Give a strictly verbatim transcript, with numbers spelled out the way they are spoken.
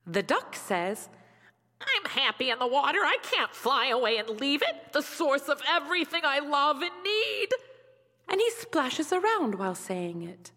The duck says, I'm happy in the water. I can't fly away and leave it, the source of everything I love and need. And he splashes around while saying it.